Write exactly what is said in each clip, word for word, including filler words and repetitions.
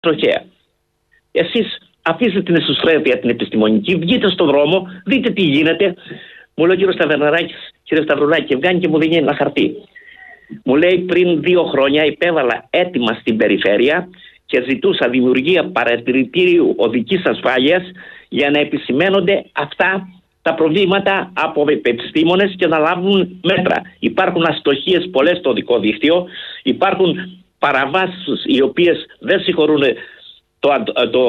τροχέα. Εσείς αφήστε την εσωστρέφεια την επιστημονική, βγείτε στον δρόμο, δείτε τι γίνεται. Μου λέει ο κύριος Σταβερναράκης, κύριε Σταυρουλάκη, βγαίνει και μου δίνει ένα χαρτί. Μου λέει πριν δύο χρόνια υπέβαλα έτοιμα στην περιφέρεια και ζητούσα δημιουργία παρατηρητήριου οδικής ασφάλειας για να επισημαίνονται αυτά τα προβλήματα από επιστήμονες και να λάβουν μέτρα. Υπάρχουν αστοχίες πολλές στο οδικό δίκτυο, υπάρχουν παραβάσεις οι οποίες δεν συγχωρούν το, το,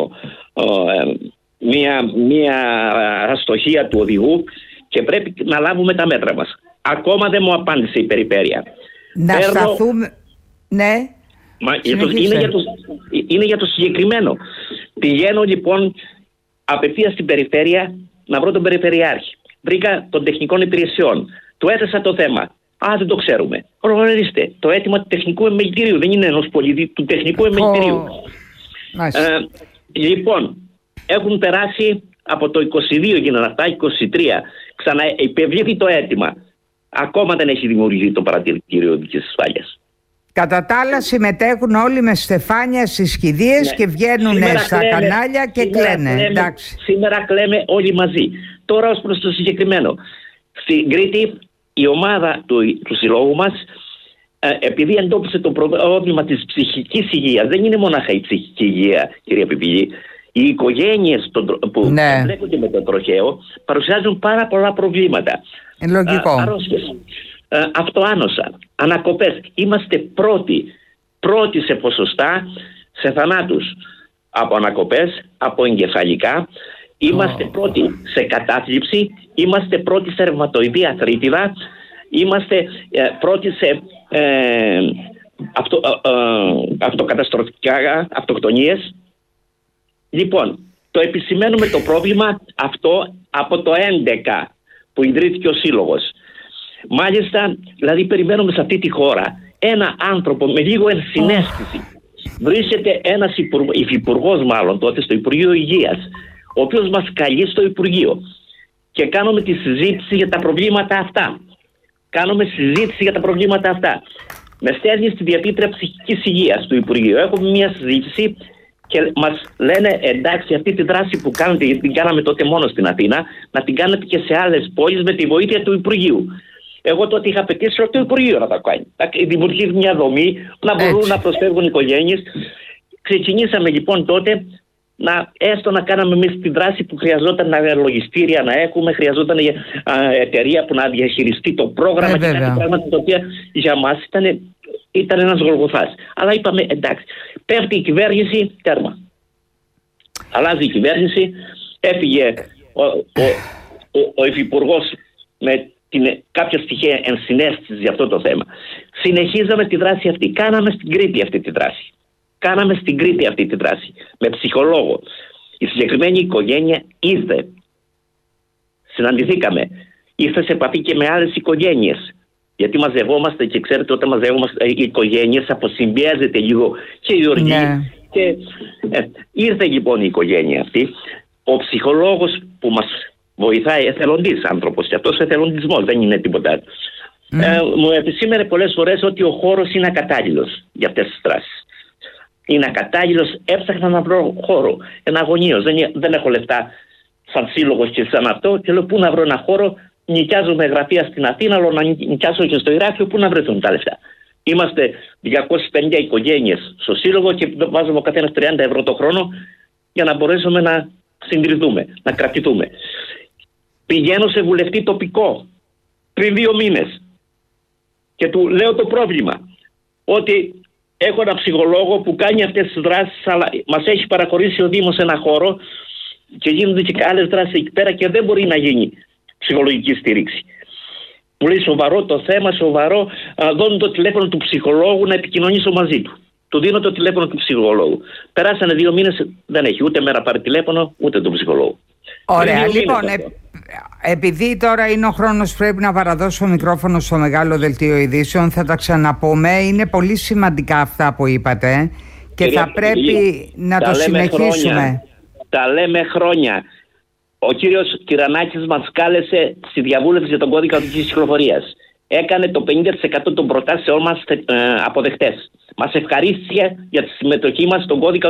ε, μια, μια αστοχία του οδηγού και πρέπει να λάβουμε τα μέτρα μας. Ακόμα δεν μου απάντησε η περιφέρεια. Να Παίρνω... σταθούμε... Ναι. Μα, είναι, για το, είναι για το συγκεκριμένο. Πηγαίνω λοιπόν απευθείας στην περιφέρεια να βρω τον περιφερειάρχη. Βρήκα των τεχνικών υπηρεσιών. Του έθεσα το θέμα. Α, δεν το ξέρουμε. Ορίστε, το αίτημα του τεχνικού επιμελητηρίου δεν είναι ενός πολίτη, του τεχνικού επιμελητηρίου. Oh. Ε, λοιπόν, έχουν περάσει από το είκοσι δύο γίνανε αυτά, είκοσι τρία. Ξαναυπευλήθη το αίτημα. Ακόμα δεν έχει δημιουργηθεί το παρατηρητήριο οδικής ασφάλειας. Κατά τα άλλα συμμετέχουν όλοι με στεφάνια στις κηδείες, ναι, και βγαίνουν σήμερα στα κλαίμε, κανάλια και κλαίνε. Κλαίμε, εντάξει. Σήμερα κλαίμε όλοι μαζί. Τώρα ως προς το συγκεκριμένο. Στην Κρήτη η ομάδα του, του συλλόγου μας, ε, επειδή εντόπισε το πρόβλημα της ψυχικής υγείας, δεν είναι μονάχα η ψυχική υγεία, κυρία Πιπηλή, οι οικογένειες που ναι. εμπλέκονται με το τροχαίο παρουσιάζουν πάρα πολλά προβλήματα. Ε, λογικό. Α, αρρώστιες, ε, αυτοάνοσα, ανακοπές. Είμαστε πρώτοι, πρώτοι σε ποσοστά σε θανάτους από ανακοπές, από εγκεφαλικά. Είμαστε oh. πρώτοι σε κατάθλιψη, είμαστε πρώτοι σε ρευματοειδή αρθρίτιδα, είμαστε ε, πρώτοι σε ε, αυτο, ε, ε, αυτοκαταστροφικά αυτοκτονίες. Λοιπόν, το επισημαίνουμε το πρόβλημα αυτό από το έντεκα που ιδρύθηκε ο Σύλλογος. Μάλιστα, δηλαδή περιμένουμε σε αυτή τη χώρα ένα άνθρωπο με λίγο ενσυναίσθηση. Βρίσκεται ένας υφυπουργός μάλλον τότε στο Υπουργείο Υγείας, ο οποίος μας καλεί στο Υπουργείο και κάνουμε τη συζήτηση για τα προβλήματα αυτά. Κάνουμε συζήτηση για τα προβλήματα αυτά. Με στέλνει στη Διαπίτρια Ψυχικής Υγείας του Υπουργείου. Έχουμε μια συζήτηση και μας λένε εντάξει, αυτή τη δράση που κάνετε, γιατί την κάναμε τότε μόνο στην Αθήνα, να την κάνετε και σε άλλες πόλεις με τη βοήθεια του Υπουργείου. Εγώ τότε είχα πετύσει το Υπουργείο να τα κάνει. Να δημιουργήσει μια δομή, να μπορούν έτσι να προσφεύγουν οι οικογένειες. Ξεκινήσαμε λοιπόν τότε να, έστω να κάναμε εμείς τη δράση που χρειαζόταν να λογιστήρια να έχουμε, χρειαζόταν α, εταιρεία που να διαχειριστεί το πρόγραμμα ε, και κάποια πράγματα τα οποία για μας ήταν, ήταν ένας γολγοθάς. Αλλά είπαμε εντάξει, πέφτει η κυβέρνηση, τέρμα. Αλλάζει η κυβέρνηση, έφυγε ο, ο, ο, ο υφυπουργός με την, κάποια στοιχεία ενσυναίσθησης για αυτό το θέμα. Συνεχίζαμε τη δράση αυτή. Κάναμε στην Κρήτη αυτή τη δράση. Κάναμε στην Κρήτη αυτή τη δράση. Με ψυχολόγο. Η συγκεκριμένη οικογένεια ήρθε. Συναντηθήκαμε. Ήρθε σε επαφή και με άλλες οικογένειες. Γιατί μαζευόμαστε και ξέρετε όταν μαζεύομαστε οι οικογένειες αποσυμπιέζεται λίγο και η οργή. Ναι. Και, ε, ήρθε λοιπόν η οικογένεια αυτή. Ο ψυχολόγος που μας βοηθάει, εθελοντής άνθρωπος, και αυτός εθελοντισμός δεν είναι τίποτα άλλο. Mm. Ε, μου επισήμενε πολλές φορές ότι ο χώρος είναι ακατάλληλος για αυτές τις δράσεις. Είναι ακατάλληλος, έψαχνα να βρω χώρο, ένα αγωνίος. Δεν, δεν έχω λεφτά σαν σύλλογος και σαν αυτό, και λέω πού να βρω ένα χώρο. Νοικιάζουμε γραφεία στην Αθήνα, αλλά να νοικιάσω και στο Ηράκλειο, πού να βρεθούν τα λεφτά. Είμαστε διακόσιες πενήντα οικογένειες στο σύλλογο και βάζουμε ο καθένας τριάντα ευρώ το χρόνο για να μπορέσουμε να συντηρηθούμε, να κρατηθούμε. Πηγαίνω σε βουλευτή τοπικό πριν δύο μήνες και του λέω το πρόβλημα. Ότι έχω ένα ψυχολόγο που κάνει αυτές τις δράσεις, αλλά μας έχει παραχωρήσει ο Δήμος ένα χώρο και γίνονται και άλλες δράσεις εκεί πέρα και δεν μπορεί να γίνει ψυχολογική στήριξη. Μου λέει σοβαρό το θέμα, σοβαρό. Δώνω το τηλέφωνο του ψυχολόγου να επικοινωνήσω μαζί του. Του δίνω το τηλέφωνο του ψυχολόγου. Περάσανε δύο μήνες, δεν έχει ούτε μέρα πάρει τηλέφωνο, ούτε τον ψυχολόγο. Ωραία, λοιπόν, ε, επειδή τώρα είναι ο χρόνος, πρέπει να παραδώσω μικρόφωνο στο μεγάλο δελτίο ειδήσεων. Θα τα ξαναπούμε. Είναι πολύ σημαντικά αυτά που είπατε και κυρία, θα πρέπει κυρία, να το συνεχίσουμε. Χρόνια, τα λέμε χρόνια. Ο κύριος Κυρανάκης μας κάλεσε στη διαβούλευση για τον κώδικα οδικής κυκλοφορίας. έκανε το πενήντα τοις εκατό των προτάσεών μας ε, αποδεκτές. Μας ευχαρίστησε για τη συμμετοχή μας στον κώδικα